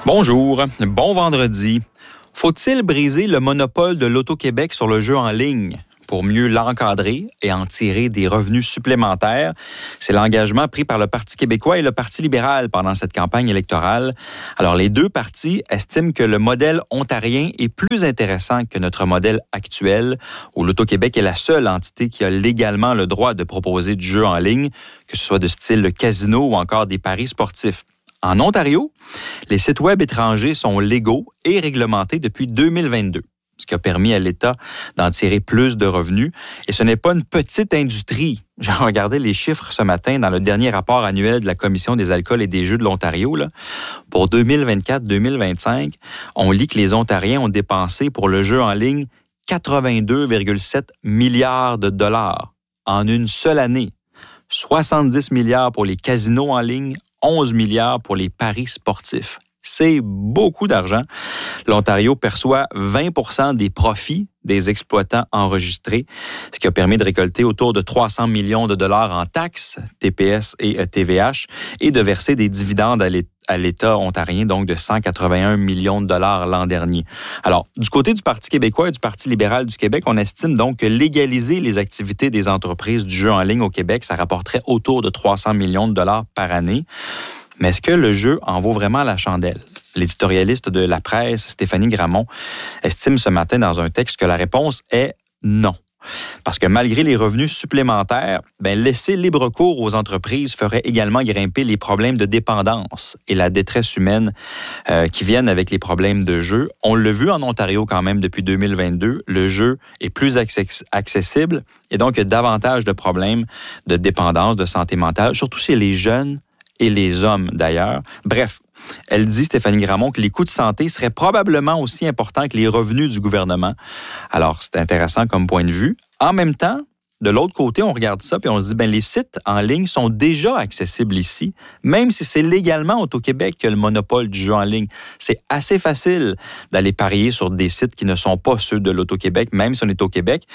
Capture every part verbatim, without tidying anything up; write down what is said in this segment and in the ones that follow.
Bonjour, bon vendredi. Faut-il briser le monopole de l'Auto-Québec sur le jeu en ligne pour mieux l'encadrer et en tirer des revenus supplémentaires? C'est l'engagement pris par le Parti québécois et le Parti libéral pendant cette campagne électorale. Alors, les deux partis estiment que le modèle ontarien est plus intéressant que notre modèle actuel, où l'Auto-Québec est la seule entité qui a légalement le droit de proposer du jeu en ligne, que ce soit de style le casino ou encore des paris sportifs. En Ontario, les sites web étrangers sont légaux et réglementés depuis deux mille vingt-deux, ce qui a permis à l'État d'en tirer plus de revenus. Et ce n'est pas une petite industrie. J'ai regardé les chiffres ce matin dans le dernier rapport annuel de la Commission des alcools et des jeux de l'Ontario. Là. Pour deux mille vingt-quatre deux mille vingt-cinq, on lit que les Ontariens ont dépensé pour le jeu en ligne quatre-vingt-deux virgule sept milliards de dollars en une seule année. soixante-dix milliards pour les casinos en ligne, onze milliards pour les paris sportifs. C'est beaucoup d'argent. L'Ontario perçoit vingt pour cent des profits des exploitants enregistrés, ce qui a permis de récolter autour de trois cents millions de dollars en taxes, T P S et T V H, et de verser des dividendes à l'État ontarien, donc de cent quatre-vingt-un millions de dollars l'an dernier. Alors, du côté du Parti québécois et du Parti libéral du Québec, on estime donc que légaliser les activités des entreprises du jeu en ligne au Québec, ça rapporterait autour de trois cents millions de dollars par année. Mais est-ce que le jeu en vaut vraiment la chandelle? L'éditorialiste de La Presse, Stéphanie Gramont, estime ce matin dans un texte que la réponse est non. Parce que malgré les revenus supplémentaires, ben, laisser libre cours aux entreprises ferait également grimper les problèmes de dépendance et la détresse humaine euh, qui viennent avec les problèmes de jeu. On l'a vu en Ontario quand même depuis deux mille vingt-deux, le jeu est plus access- accessible et donc il y a davantage de problèmes de dépendance, de santé mentale, surtout chez les jeunes et les hommes d'ailleurs. Bref, elle dit, Stéphanie Gramont, que les coûts de santé seraient probablement aussi importants que les revenus du gouvernement. Alors, c'est intéressant comme point de vue. En même temps, de l'autre côté, on regarde ça et on se dit, ben les sites en ligne sont déjà accessibles ici, même si c'est légalement Auto-Québec que le monopole du jeu en ligne. C'est assez facile d'aller parier sur des sites qui ne sont pas ceux de l'Auto-Québec, même si on est au Québec.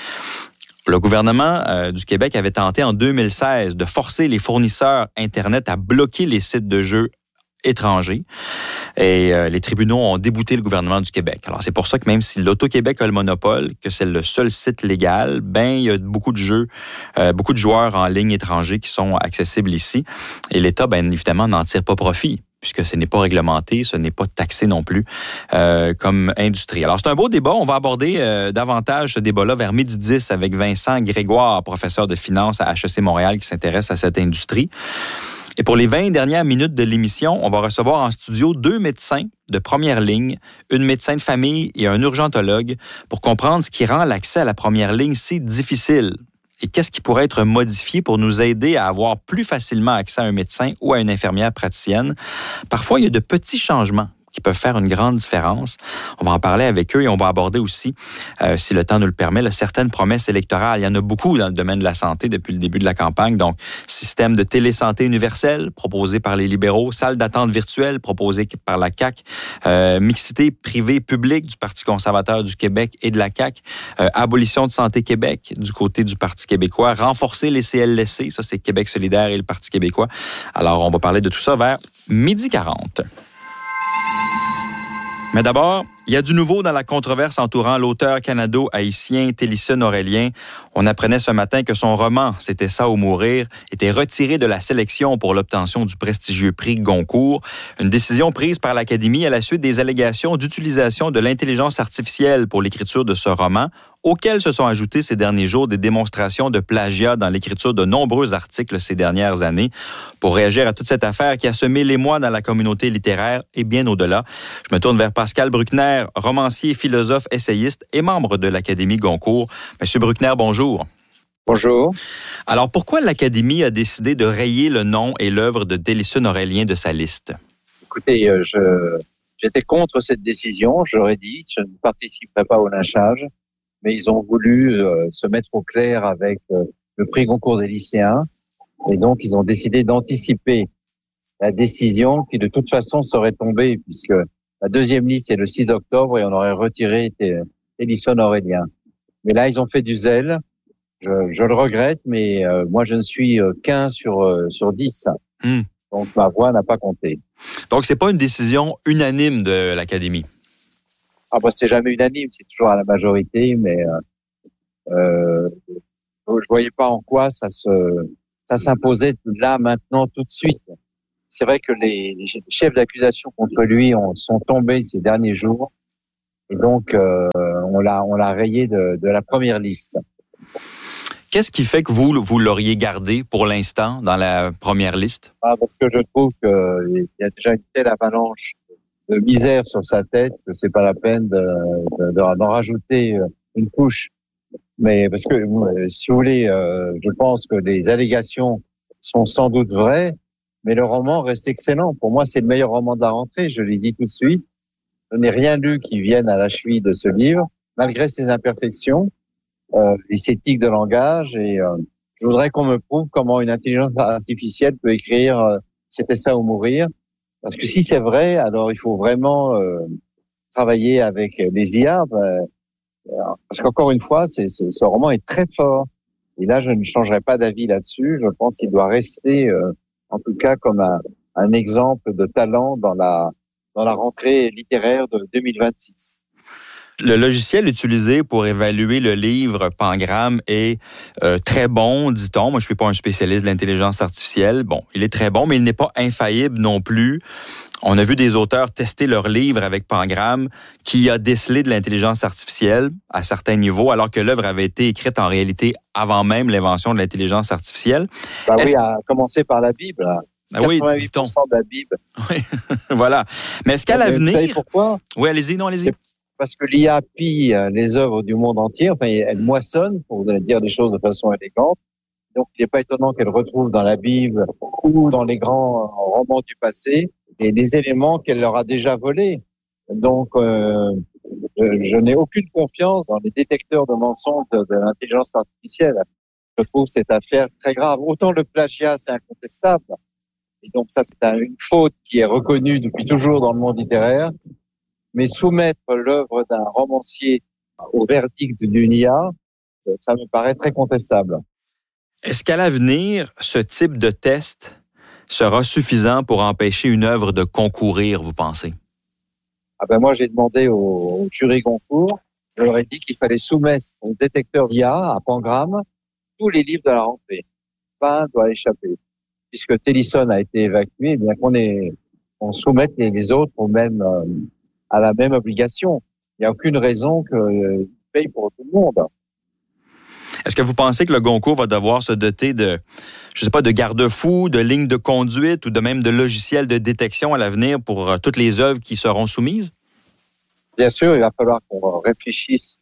Le gouvernement euh, du Québec avait tenté en deux mille seize de forcer les fournisseurs Internet à bloquer les sites de jeux étrangers. Et euh, les tribunaux ont débouté le gouvernement du Québec. Alors, c'est pour ça que même si l'Auto-Québec a le monopole, que c'est le seul site légal, ben il y a beaucoup de jeux, euh, beaucoup de joueurs en ligne étrangers qui sont accessibles ici. Et l'État, bien évidemment, n'en tire pas profit, puisque ce n'est pas réglementé, ce n'est pas taxé non plus euh, comme industrie. Alors, c'est un beau débat. On va aborder euh, davantage ce débat-là vers midi dix avec Vincent Grégoire, professeur de finance à H E C Montréal, qui s'intéresse à cette industrie. Et pour les vingt dernières minutes de l'émission, on va recevoir en studio deux médecins de première ligne, une médecin de famille et un urgentologue, pour comprendre ce qui rend l'accès à la première ligne si difficile. Et qu'est-ce qui pourrait être modifié pour nous aider à avoir plus facilement accès à un médecin ou à une infirmière praticienne. Parfois, il y a de petits changements qui peuvent faire une grande différence. On va en parler avec eux et on va aborder aussi, euh, si le temps nous le permet, là, certaines promesses électorales. Il y en a beaucoup dans le domaine de la santé depuis le début de la campagne. Donc, système de télésanté universelle proposé par les libéraux, salle d'attente virtuelle proposée par la C A Q, euh, mixité privée-publique du Parti conservateur du Québec et de la C A Q, euh, abolition de Santé Québec du côté du Parti québécois, renforcer les C L S C, ça c'est Québec solidaire et le Parti québécois. Alors, on va parler de tout ça vers midi quarante. Mais d'abord, il y a du nouveau dans la controverse entourant l'auteur canado-haïtien Télisson Aurélien. On apprenait ce matin que son roman « C'était ça ou mourir » était retiré de la sélection pour l'obtention du prestigieux prix Goncourt. Une décision prise par l'Académie à la suite des allégations d'utilisation de l'intelligence artificielle pour l'écriture de ce roman, auxquels se sont ajoutés ces derniers jours des démonstrations de plagiat dans l'écriture de nombreux articles ces dernières années. Pour réagir à toute cette affaire qui a semé l'émoi dans la communauté littéraire et bien au-delà, je me tourne vers Pascal Bruckner, romancier, philosophe, essayiste et membre de l'Académie Goncourt. Monsieur Bruckner, bonjour. Bonjour. Alors, pourquoi l'Académie a décidé de rayer le nom et l'œuvre de Télisson Aurélien de sa liste? Écoutez, euh, je, j'étais contre cette décision, j'aurais dit, je ne participerai pas au lynchage, mais ils ont voulu euh, se mettre au clair avec euh, le prix Goncourt des lycéens, et donc ils ont décidé d'anticiper la décision qui de toute façon serait tombée, puisque la deuxième liste est le six octobre et on aurait retiré Télisson Aurélien. Mais là, ils ont fait du zèle. Je, je le regrette, mais euh, moi, je ne suis qu'un sur euh, sur dix. Mm. Donc, ma voix n'a pas compté. Donc, c'est pas une décision unanime de l'Académie. Ah bah c'est jamais unanime, c'est toujours à la majorité, mais euh, euh, je voyais pas en quoi ça se ça s'imposait là maintenant tout de suite. C'est vrai que les, les chefs d'accusation contre lui ont, sont tombés ces derniers jours, et donc euh, on l'a on l'a rayé de, de la première liste. Qu'est-ce qui fait que vous vous l'auriez gardé pour l'instant dans la première liste? Ah, parce que je trouve qu'il y a déjà une telle avalanche de misère sur sa tête que c'est pas la peine de, de, de, d'en rajouter une couche. Mais parce que, si vous voulez, euh, je pense que les allégations sont sans doute vraies, mais le roman reste excellent. Pour moi, c'est le meilleur roman de la rentrée, je l'ai dit tout de suite. Je n'ai rien lu qui vienne à la cheville de ce livre, malgré ses imperfections, euh, les tics de langage. Et euh, je voudrais qu'on me prouve comment une intelligence artificielle peut écrire euh, « C'était ça ou mourir ». Parce que si c'est vrai, alors il faut vraiment euh, travailler avec les I A. Ben, parce qu'encore une fois, c'est, c'est, ce roman est très fort. Et là, je ne changerai pas d'avis là-dessus. Je pense qu'il doit rester, euh, en tout cas, comme un, un exemple de talent dans la dans la rentrée littéraire de deux mille vingt-six. Le logiciel utilisé pour évaluer le livre Pangramme est euh, très bon, dit-on. Moi, je suis pas un spécialiste de l'intelligence artificielle. Bon, il est très bon, mais il n'est pas infaillible non plus. On a vu des auteurs tester leur livre avec Pangramme qui a décelé de l'intelligence artificielle à certains niveaux, alors que l'œuvre avait été écrite en réalité avant même l'invention de l'intelligence artificielle. Bah oui, à commencer par la Bible. Ah oui, quatre-vingt-huit pour cent de la Bible. Oui, voilà. Mais est-ce qu'à l'avenir... Vous savez pourquoi? Oui, allez-y, non, allez-y. C'est parce que l'I A pille les œuvres du monde entier, enfin, elle moissonne, pour dire des choses de façon élégante. Donc, il n'est pas étonnant qu'elle retrouve dans la Bible ou dans les grands romans du passé et les éléments qu'elle leur a déjà volés. Donc, euh, je, je n'ai aucune confiance dans les détecteurs de mensonges de, de l'intelligence artificielle. Je trouve cette affaire très grave. Autant le plagiat, c'est incontestable. Et donc, ça, c'est une faute qui est reconnue depuis toujours dans le monde littéraire. Mais soumettre l'œuvre d'un romancier au verdict d'une I A, ça me paraît très contestable. Est-ce qu'à l'avenir, ce type de test sera suffisant pour empêcher une œuvre de concourir, vous pensez? Ah ben moi, j'ai demandé au, au jury Goncourt, je leur ai dit qu'il fallait soumettre au détecteur d'I A, à Pangramme, tous les livres de la rentrée. Pas un doit échapper. Puisque Tennyson a été évacué, eh bien qu'on est, on soumette les, les autres au même, euh, à la même obligation. Il n'y a aucune raison qu'ils euh, payent pour tout le monde. Est-ce que vous pensez que le Goncourt va devoir se doter de, je sais pas, de garde-fous, de lignes de conduite ou de même de logiciels de détection à l'avenir pour euh, toutes les œuvres qui seront soumises? Bien sûr, il va falloir qu'on réfléchisse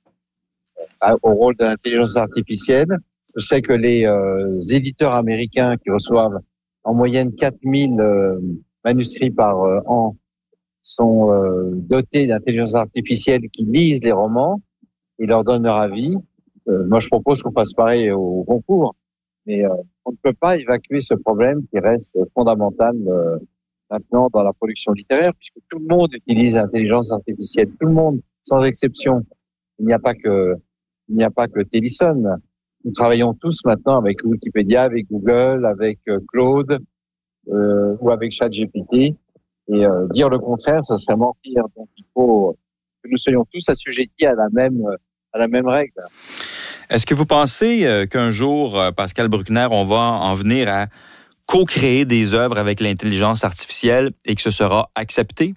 au rôle de l'intelligence artificielle. Je sais que les euh, éditeurs américains qui reçoivent en moyenne quatre mille euh, manuscrits par euh, an sont euh, dotés d'intelligence artificielle qui lisent les romans et leur donnent leur avis. Euh, moi, je propose qu'on fasse pareil au concours, mais euh, on ne peut pas évacuer ce problème qui reste fondamental euh, maintenant dans la production littéraire, puisque tout le monde utilise l'intelligence artificielle, tout le monde, sans exception. Il n'y a pas que il n'y a pas que Tennyson. Nous travaillons tous maintenant avec Wikipédia, avec Google, avec euh, Claude euh, ou avec ChatGPT. Et euh, dire le contraire, ce serait mentir. Donc, il faut que nous soyons tous assujettis à la même à la même règle. Est-ce que vous pensez euh, qu'un jour, euh, Pascal Bruckner, on va en venir à co-créer des œuvres avec l'intelligence artificielle et que ce sera accepté?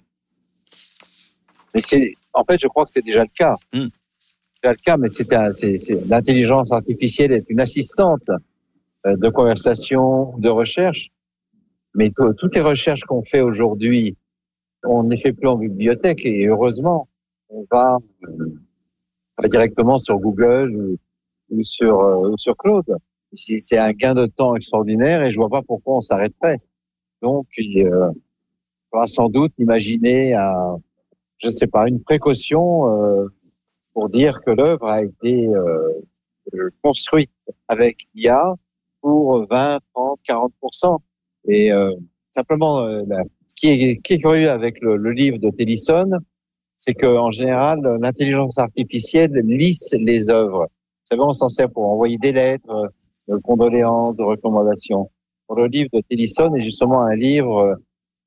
Mais c'est, en fait, je crois que c'est déjà le cas. Mm. C'est déjà le cas, mais c'est, un, c'est, c'est l'intelligence artificielle est une assistante euh, de conversation, de recherche. Mais t- toutes les recherches qu'on fait aujourd'hui, on ne les fait plus en bibliothèque et heureusement, on va, euh, on va directement sur Google ou, ou sur euh, ou sur Claude. C'est, c'est un gain de temps extraordinaire et je vois pas pourquoi on s'arrêterait. Donc, il euh, faudra sans doute imaginer, un, je sais pas, une précaution euh, pour dire que l'œuvre a été euh, construite avec l'I A pour vingt, trente, quarante pour cent. Et euh, simplement, euh, ce qui est, qui est curieux avec le, le livre de Tennyson, c'est que en général, l'intelligence artificielle lisse les œuvres. Vous savez, on s'en sert pour envoyer des lettres, de condoléances, de recommandations. Pour le livre de Tennyson est justement un livre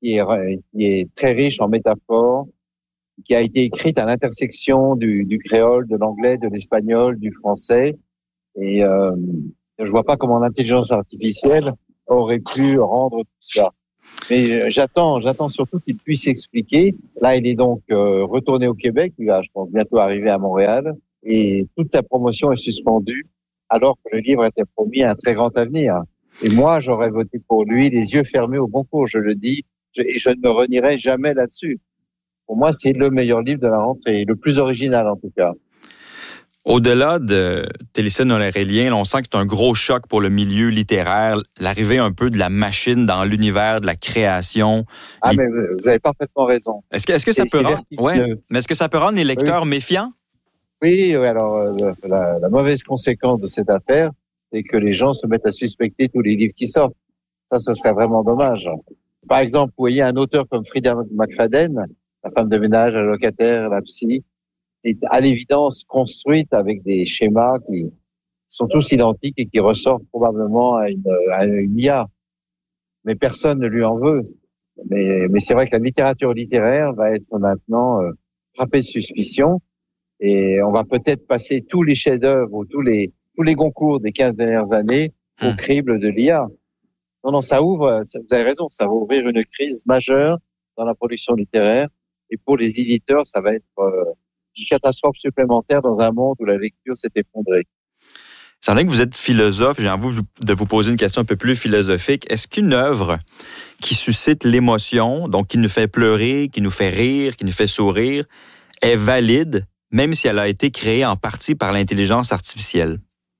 qui est, qui est très riche en métaphores, qui a été écrite à l'intersection du, du créole, de l'anglais, de l'espagnol, du français. Et euh, je vois pas comment l'intelligence artificielle aurait pu rendre tout cela. Mais j'attends, j'attends surtout qu'il puisse expliquer. Là, il est donc euh, retourné au Québec. Il va, je pense, bientôt arriver à Montréal. Et toute la promotion est suspendue, alors que le livre était promis à un très grand avenir. Et moi, j'aurais voté pour lui, les yeux fermés au concours. Je le dis, je, et je ne me renierai jamais là-dessus. Pour moi, c'est le meilleur livre de la rentrée, le plus original en tout cas. Au-delà de Télicène Aurélien, on sent que c'est un gros choc pour le milieu littéraire, l'arrivée un peu de la machine dans l'univers de la création. Ah, mais vous avez parfaitement raison. Est-ce que, est-ce que ça peut rendre, ouais, mais est-ce que ça peut rendre les lecteurs oui. méfiants? Oui, oui, alors la, la mauvaise conséquence de cette affaire, c'est que les gens se mettent à suspecter tous les livres qui sortent. Ça, ce serait vraiment dommage. Par exemple, vous voyez un auteur comme Frida McFadden, la femme de ménage, la locataire, la psy, est à l'évidence construite avec des schémas qui sont tous identiques et qui ressortent probablement à une, à une I A. Mais personne ne lui en veut. Mais, mais c'est vrai que la littérature littéraire va être maintenant euh, frappée de suspicion. Et on va peut-être passer tous les chefs-d'œuvre ou tous les tous les concours des quinze dernières années au mmh. crible de l'I A. Non, non, ça ouvre, vous avez raison, ça va ouvrir une crise majeure dans la production littéraire. Et pour les éditeurs, ça va être euh, une catastrophe supplémentaire dans un monde où la lecture s'est effondrée. C'est vrai que vous êtes philosophe, j'ai envie de vous poser une question un peu plus philosophique. Est-ce qu'une œuvre qui suscite l'émotion, donc qui nous fait pleurer, qui nous fait rire, qui nous fait sourire, est valide, même si elle a été créée en partie par l'intelligence artificielle?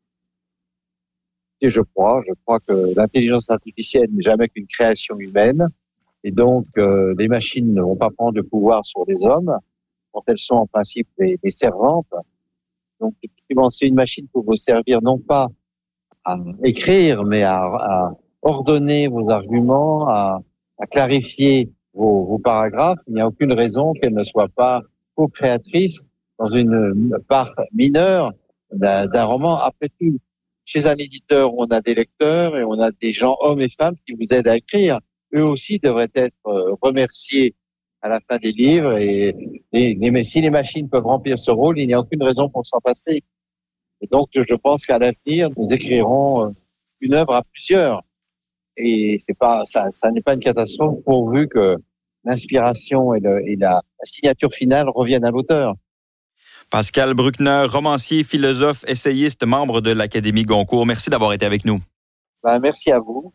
Et je crois, je crois que l'intelligence artificielle n'est jamais qu'une création humaine, et donc euh, les machines ne vont pas prendre le pouvoir sur les hommes, quand elles sont en principe des, des servantes. Donc effectivement, c'est une machine pour vous servir non pas à écrire, mais à, à ordonner vos arguments, à, à clarifier vos, vos paragraphes. Il n'y a aucune raison qu'elle ne soit pas co-créatrice dans une part mineure d'un, d'un roman. Après tout, chez un éditeur, on a des lecteurs et on a des gens, hommes et femmes, qui vous aident à écrire. Eux aussi devraient être remerciés à la fin des livres. Et, et, et si les machines peuvent remplir ce rôle, il n'y a aucune raison pour s'en passer. Et donc, je pense qu'à l'avenir, nous écrirons une œuvre à plusieurs. Et c'est pas, ça, ça n'est pas une catastrophe pourvu que l'inspiration et, le, et la, la signature finale reviennent à l'auteur. Pascal Bruckner, romancier, philosophe, essayiste, membre de l'Académie Goncourt. Merci d'avoir été avec nous. Ben, merci à vous.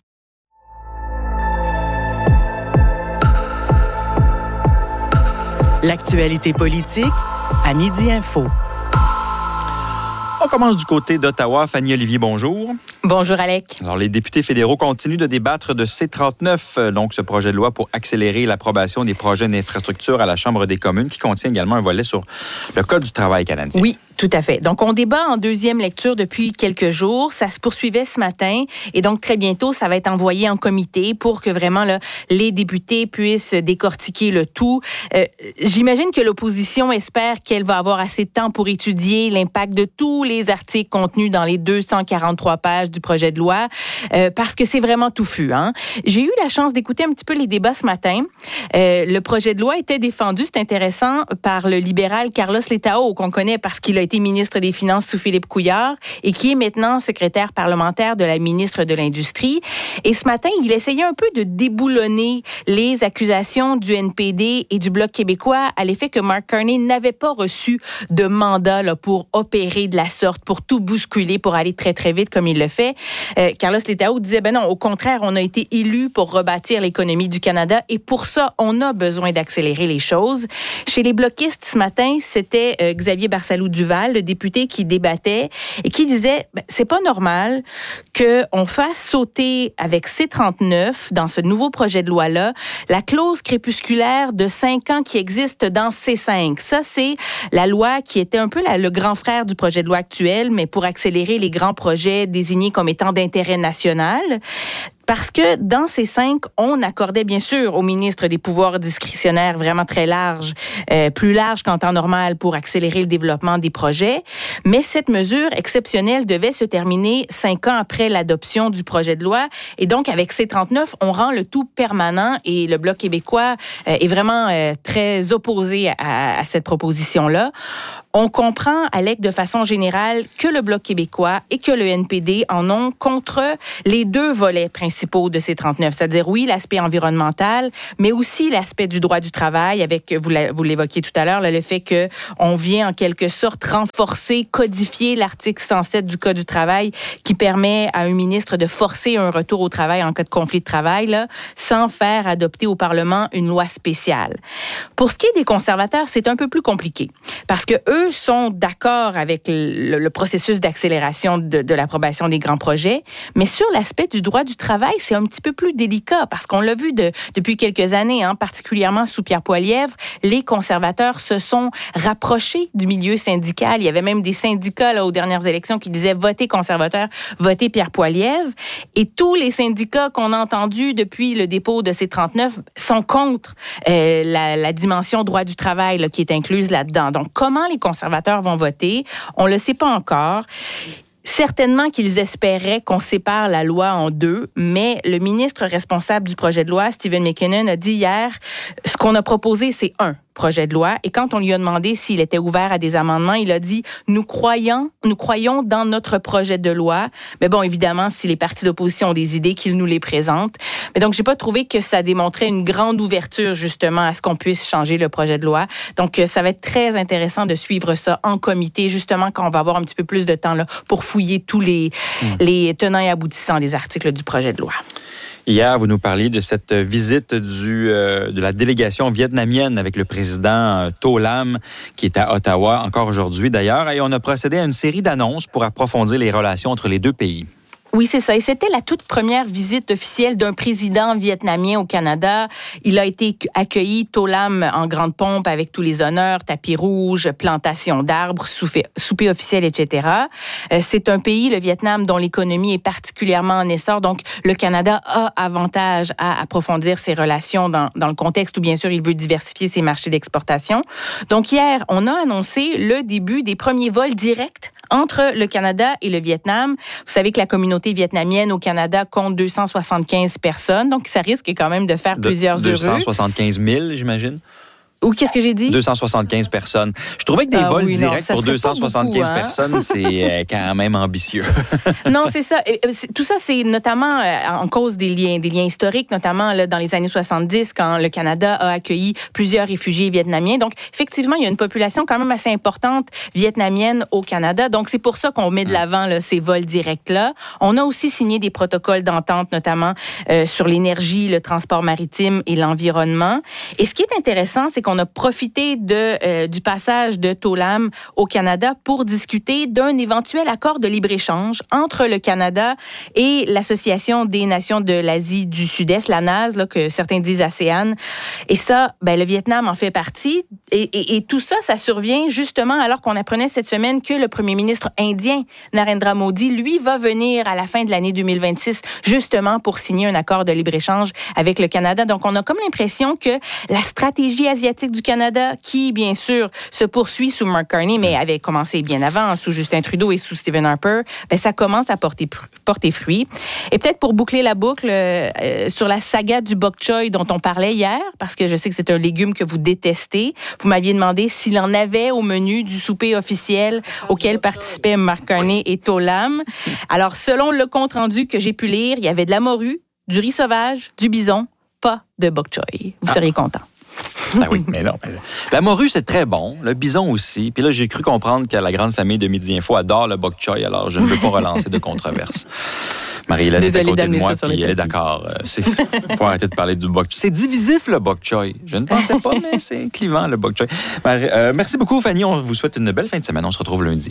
L'actualité politique à Midi Info. On commence du côté d'Ottawa. Fanny Olivier, bonjour. Bonjour, Alec. Alors, les députés fédéraux continuent de débattre de C trente-neuf, donc ce projet de loi pour accélérer l'approbation des projets d'infrastructure à la Chambre des communes, qui contient également un volet sur le Code du travail canadien. Oui, tout à fait. Donc, on débat en deuxième lecture depuis quelques jours. Ça se poursuivait ce matin et donc très bientôt, ça va être envoyé en comité pour que vraiment là, les députés puissent décortiquer le tout. Euh, j'imagine que l'opposition espère qu'elle va avoir assez de temps pour étudier l'impact de tous les articles contenus dans les deux cent quarante-trois pages du projet de loi, euh, parce que c'est vraiment touffu. Hein? J'ai eu la chance d'écouter un petit peu les débats ce matin. Euh, le projet de loi était défendu, c'est intéressant, par le libéral Carlos Letao, qu'on connaît parce qu'il a été ministre des Finances sous Philippe Couillard et qui est maintenant secrétaire parlementaire de la ministre de l'Industrie. Et ce matin, il essayait un peu de déboulonner les accusations du N P D et du Bloc québécois à l'effet que Mark Carney n'avait pas reçu de mandat là, pour opérer de la sorte, pour tout bousculer, pour aller très, très vite comme il le fait. Euh, Carlos Letao disait, ben non, au contraire, on a été élus pour rebâtir l'économie du Canada et pour ça, on a besoin d'accélérer les choses. Chez les bloquistes, ce matin, c'était euh, Xavier Barsalou-Duval, le député qui débattait et qui disait, ben, c'est pas normal qu'on fasse sauter avec C trente-neuf, dans ce nouveau projet de loi-là, la clause crépusculaire de cinq ans qui existe dans C cinq. Ça, c'est la loi qui était un peu la, le grand frère du projet de loi actuel, mais pour accélérer les grands projets désignés comme étant d'intérêt national. Parce que dans ces cinq, on accordait bien sûr au ministre des pouvoirs discrétionnaires vraiment très larges, euh, plus larges qu'en temps normal pour accélérer le développement des projets. Mais cette mesure exceptionnelle devait se terminer cinq ans après l'adoption du projet de loi. Et donc, avec C trente-neuf, on rend le tout permanent et le Bloc québécois euh, est vraiment euh, très opposé à, à cette proposition-là. On comprend, Alec, de façon générale, que le Bloc québécois et que le N P D en ont contre les deux volets principaux de C trente-neuf, c'est-à-dire, oui, l'aspect environnemental, mais aussi l'aspect du droit du travail, avec, vous, vous l'évoquiez tout à l'heure, là, le fait qu'on vient en quelque sorte renforcer, codifier l'article cent sept du Code du travail qui permet à un ministre de forcer un retour au travail en cas de conflit de travail, là, sans faire adopter au Parlement une loi spéciale. Pour ce qui est des conservateurs, c'est un peu plus compliqué, parce que eux sont d'accord avec le, le processus d'accélération de, de l'approbation des grands projets, mais sur l'aspect du droit du travail, c'est un petit peu plus délicat parce qu'on l'a vu de, depuis quelques années, hein, particulièrement sous Pierre Poilievre, les conservateurs se sont rapprochés du milieu syndical. Il y avait même des syndicats là, aux dernières élections qui disaient « Votez conservateur, votez Pierre Poilievre ». Et tous les syndicats qu'on a entendus depuis le dépôt de C trente-neuf sont contre euh, la, la dimension droit du travail là, qui est incluse là-dedans. Donc, comment les conservateurs vont voter? On ne le sait pas encore. Certainement qu'ils espéraient qu'on sépare la loi en deux, mais le ministre responsable du projet de loi, Stephen McKinnon, a dit hier, ce qu'on a proposé, c'est un projet de loi. Et quand on lui a demandé s'il était ouvert à des amendements, il a dit, nous croyons, nous croyons dans notre projet de loi. Mais bon, évidemment, si les partis d'opposition ont des idées, qu'ils nous les présentent. Mais donc, j'ai pas trouvé que ça démontrait une grande ouverture, justement, à ce qu'on puisse changer le projet de loi. Donc, ça va être très intéressant de suivre ça en comité, justement, quand on va avoir un petit peu plus de temps là pour fouiller tous les, mmh. les tenants et aboutissants des articles du projet de loi. Hier, vous nous parliez de cette visite du, euh, de la délégation vietnamienne avec le président euh, To Lam, qui est à Ottawa encore aujourd'hui d'ailleurs, et on a procédé à une série d'annonces pour approfondir les relations entre les deux pays. Oui, c'est ça. Et c'était la toute première visite officielle d'un président vietnamien au Canada. Il a été accueilli, To Lam, en grande pompe avec tous les honneurs, tapis rouge, plantation d'arbres, souper, souper officiel, et cetera. Euh, c'est un pays, le Vietnam, dont l'économie est particulièrement en essor. Donc, le Canada a avantage à approfondir ses relations dans, dans le contexte où, bien sûr, il veut diversifier ses marchés d'exportation. Donc, hier, on a annoncé le début des premiers vols directs entre le Canada et le Vietnam. Vous savez que la communauté vietnamienne au Canada compte deux cent soixante-quinze personnes, donc ça risque quand même de faire de, plusieurs heureux. deux cent soixante-quinze mille, j'imagine? Ou qu'est-ce que j'ai dit? deux cent soixante-quinze personnes. Je trouvais que des ah, vols oui, directs non, pour deux cent soixante-quinze beaucoup, hein? personnes, c'est quand même ambitieux. Non, c'est ça. Tout ça, c'est notamment en cause des liens, des liens historiques, notamment là, dans les années soixante-dix, quand le Canada a accueilli plusieurs réfugiés vietnamiens. Donc, effectivement, il y a une population quand même assez importante vietnamienne au Canada. Donc, c'est pour ça qu'on met de l'avant là, ces vols directs-là. On a aussi signé des protocoles d'entente, notamment euh, sur l'énergie, le transport maritime et l'environnement. Et ce qui est intéressant, c'est qu'on On a profité de, euh, du passage de To Lam au Canada pour discuter d'un éventuel accord de libre-échange entre le Canada et l'Association des nations de l'Asie du Sud-Est, la N A S, là, que certains disent ASEAN. Et ça, ben, le Vietnam en fait partie. Et, et, et tout ça, ça survient justement alors qu'on apprenait cette semaine que le premier ministre indien, Narendra Modi, lui, va venir à la fin de l'année deux mille vingt-six justement pour signer un accord de libre-échange avec le Canada. Donc, on a comme l'impression que la stratégie asiatique du Canada, qui, bien sûr, se poursuit sous Mark Carney, mais avait commencé bien avant, sous Justin Trudeau et sous Stephen Harper, ben, ça commence à porter, porter fruit. Et peut-être pour boucler la boucle euh, sur la saga du bok choy dont on parlait hier, parce que je sais que c'est un légume que vous détestez, vous m'aviez demandé s'il en avait au menu du souper officiel auquel participaient Mark Carney et To Lam. Alors, selon le compte-rendu que j'ai pu lire, il y avait de la morue, du riz sauvage, du bison, pas de bok choy. Vous ah. seriez content. Ben oui, mais non. La morue, c'est très bon. Le bison aussi. Puis là, j'ai cru comprendre que la grande famille de Midi Info adore le bok choy, alors je ne veux pas relancer de controverse. Marie-Hélène est à côté de moi, puis elle est d'accord. Il faut arrêter de parler du bok choy. C'est divisif, le bok choy. Je ne pensais pas, mais c'est clivant, le bok choy. Euh, merci beaucoup, Fanny. On vous souhaite une belle fin de semaine. On se retrouve lundi.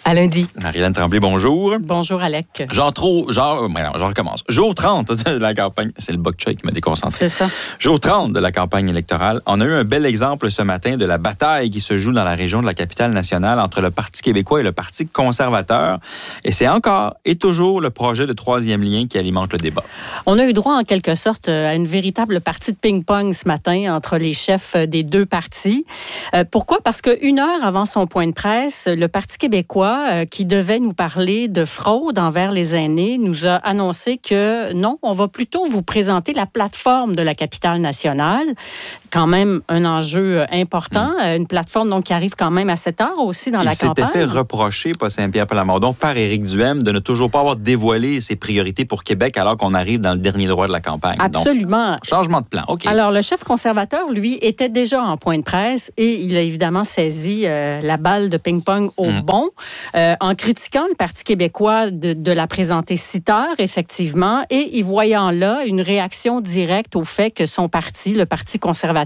À lundi. Marie-Hélène Tremblay, bonjour. Bonjour, Alec. Genre trop, genre, non, je recommence. Jour trente de la campagne, c'est le bok-choy qui m'a déconcentré. C'est ça. Jour trente de la campagne électorale. On a eu un bel exemple ce matin de la bataille qui se joue dans la région de la capitale nationale entre le Parti québécois et le Parti conservateur. Et c'est encore et toujours le projet de troisième lien qui alimente le débat. On a eu droit, en quelque sorte, à une véritable partie de ping-pong ce matin entre les chefs des deux partis. Euh, pourquoi? Parce qu'une heure avant son point de presse, le Parti québécois, euh, qui devait nous parler de fraude envers les aînés, nous a annoncé que non, on va plutôt vous présenter la plateforme de la capitale nationale. Quand même un enjeu important, mmh. une plateforme donc qui arrive quand même à cette heure aussi dans Il la campagne. Il s'était fait reprocher, Paul Saint-Pierre Plamondon, par Éric Duhem, de ne toujours pas avoir dévoilé ses priorités pour Québec alors qu'on arrive dans le dernier droit de la campagne. Absolument. Donc, changement de plan, OK. Alors, le chef conservateur, lui, était déjà en point de presse et il a évidemment saisi euh, la balle de ping-pong au mmh. bon, euh, en critiquant le Parti québécois de, de la présenter si tard, effectivement, et y voyant là une réaction directe au fait que son parti, le Parti conservateur,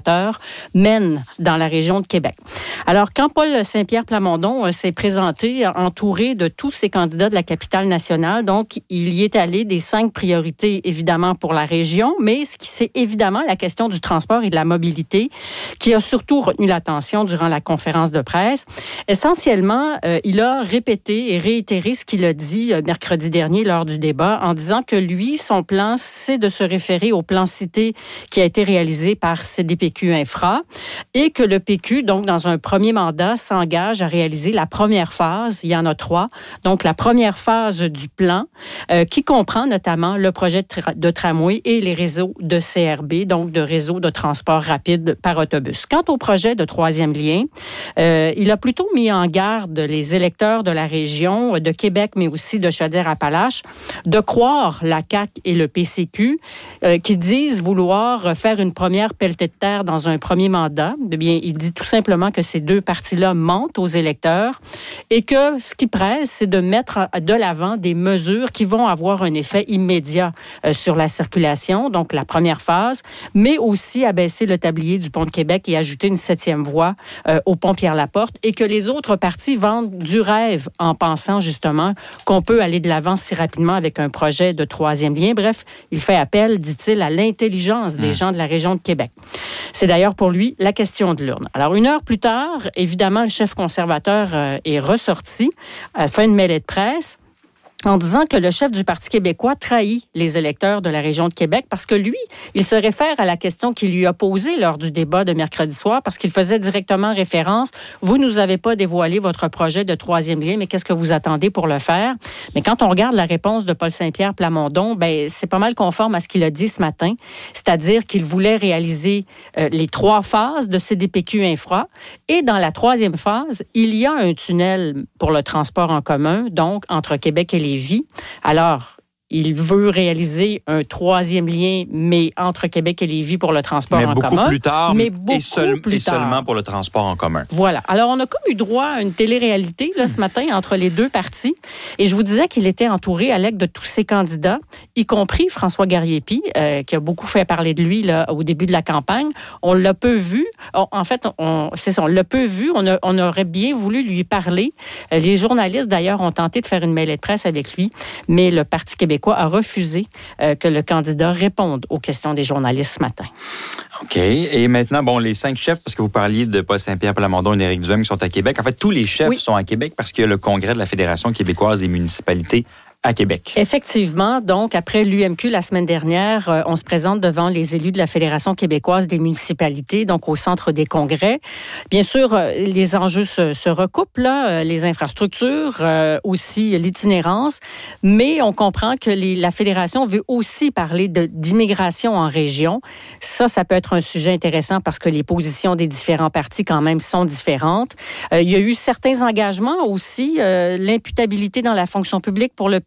mène dans la région de Québec. Alors, quand Paul Saint-Pierre Plamondon euh, s'est présenté entouré de tous ces candidats de la capitale nationale, donc il y est allé des cinq priorités, évidemment, pour la région, mais ce qui c'est évidemment la question du transport et de la mobilité qui a surtout retenu l'attention durant la conférence de presse. Essentiellement, euh, il a répété et réitéré ce qu'il a dit euh, mercredi dernier lors du débat en disant que lui, son plan, c'est de se référer au plan cité qui a été réalisé par C D P Q Infra et que le P Q, donc dans un premier mandat, s'engage à réaliser la première phase, il y en a trois, donc la première phase du plan euh, qui comprend notamment le projet de, tra- de tramway et les réseaux de C R B, donc de réseaux de transport rapide par autobus. Quant au projet de troisième lien, euh, il a plutôt mis en garde les électeurs de la région, de Québec, mais aussi de Chaudière-Appalaches, de croire la C A Q et le P C Q euh, qui disent vouloir faire une première pelletée de terre dans un premier mandat. Eh bien, il dit tout simplement que ces deux partis-là mentent aux électeurs et que ce qui presse, c'est de mettre de l'avant des mesures qui vont avoir un effet immédiat euh, sur la circulation, donc la première phase, mais aussi abaisser le tablier du pont de Québec et ajouter une septième voie euh, au pont Pierre-Laporte et que les autres partis vendent du rêve en pensant justement qu'on peut aller de l'avant si rapidement avec un projet de troisième lien. Bref, il fait appel, dit-il, à l'intelligence des mmh. gens de la région de Québec. C'est d'ailleurs pour lui la question de l'urne. Alors, une heure plus tard, évidemment, le chef conservateur euh, est ressorti, a fait une mêlée de presse en disant que le chef du Parti québécois trahit les électeurs de la région de Québec parce que lui, il se réfère à la question qu'il lui a posée lors du débat de mercredi soir parce qu'il faisait directement référence. Vous nous avez pas dévoilé votre projet de troisième lien, mais qu'est-ce que vous attendez pour le faire? Mais quand on regarde la réponse de Paul Saint-Pierre Plamondon, ben c'est pas mal conforme à ce qu'il a dit ce matin, c'est-à-dire qu'il voulait réaliser euh, les trois phases de C D P Q Infra et dans la troisième phase, il y a un tunnel pour le transport en commun, donc entre Québec et Lévis. Alors, il veut réaliser un troisième lien, mais entre Québec et Lévis pour le transport mais en beaucoup commun. Plus tard, mais beaucoup et seul, plus et tard. seulement pour le transport en commun. Voilà. Alors, on a comme eu droit à une télé-réalité là, ce matin entre les deux partis. Et je vous disais qu'il était entouré, Alec, de tous ses candidats, y compris François Garriépi, euh, qui a beaucoup fait parler de lui là, au début de la campagne. On l'a peu vu. On, en fait, on, c'est ça, on l'a peu vu. On, a, on aurait bien voulu lui parler. Euh, les journalistes, d'ailleurs, ont tenté de faire une mêlée de presse avec lui, mais le Parti québécois a refusé Euh, que le candidat réponde aux questions des journalistes ce matin. OK. Et maintenant, bon, les cinq chefs, parce que vous parliez de Paul Saint-Pierre Plamondon et d'Éric Duhem qui sont à Québec. En fait, tous les chefs oui. sont à Québec parce qu'il y a le congrès de la Fédération québécoise des municipalités à Québec. Effectivement. Donc, après l'U M Q la semaine dernière, euh, on se présente devant les élus de la Fédération québécoise des municipalités, donc au centre des congrès. Bien sûr, euh, les enjeux se, se recoupent, là, euh, les infrastructures, euh, aussi l'itinérance, mais on comprend que les, la Fédération veut aussi parler de, d'immigration en région. Ça, ça peut être un sujet intéressant parce que les positions des différents partis, quand même, sont différentes. Euh, il y a eu certains engagements aussi, euh, l'imputabilité dans la fonction publique pour le P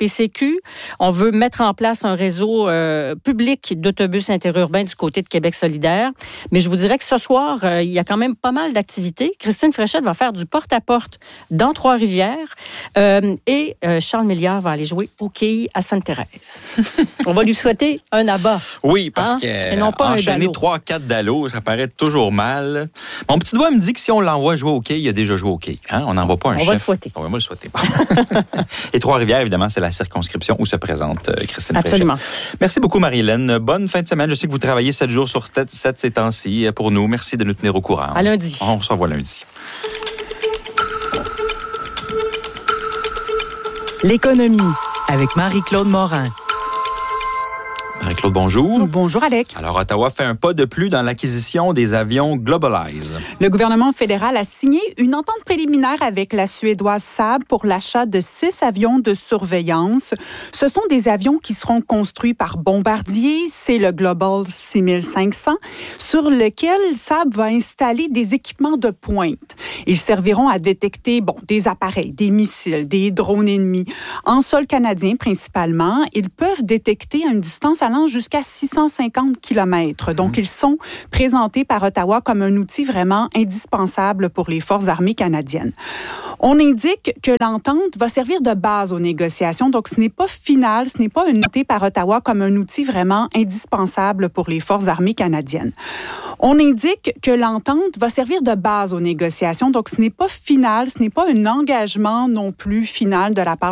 T C Q. On veut mettre en place un réseau euh, public d'autobus interurbains du côté de Québec solidaire. Mais je vous dirais que ce soir, euh, il y a quand même pas mal d'activités. Christine Fréchette va faire du porte-à-porte dans Trois-Rivières euh, et euh, Charles Milliard va aller jouer au quilles à Sainte-Thérèse. On va lui souhaiter un abat. Oui, parce hein? que Et non pas enchaîner trois quatre dallos, ça paraît toujours mal. Mon petit doigt me dit que si on l'envoie jouer au quilles, il a déjà joué au quilles. Hein? On n'envoie pas un on chef. Va le souhaiter. On va le souhaiter. Et Trois-Rivières, évidemment, c'est la circonscription où se présente euh, Christine Absolument. Fréchette. Merci beaucoup, Marie-Hélène. Bonne fin de semaine. Je sais que vous travaillez sept jours sur sept ces temps-ci pour nous. Merci de nous tenir au courant. À lundi. On se revoit lundi. L'économie avec Marie-Claude Morin. Marie-Claude, bonjour. Bonjour, Alec. Alors, Ottawa fait un pas de plus dans l'acquisition des avions Globalize. Le gouvernement fédéral a signé une entente préliminaire avec la Suédoise Saab pour l'achat de six avions de surveillance. Ce sont des avions qui seront construits par Bombardier. C'est le Global six mille cinq cents, sur lequel Saab va installer des équipements de pointe. Ils serviront à détecter bon, des appareils, des missiles, des drones ennemis. En sol canadien, principalement, ils peuvent détecter à une distance allant jusqu'à six cent cinquante kilomètres. Donc, ils sont présentés par Ottawa comme un outil vraiment indispensable pour les forces armées canadiennes. On indique que l'entente va servir de base aux négociations. Donc, ce n'est pas final, ce n'est pas une notée par Ottawa comme un outil vraiment indispensable pour les forces armées canadiennes. On indique que l'entente va servir de base aux négociations. Donc, ce n'est pas final, ce n'est pas un engagement non plus final de la part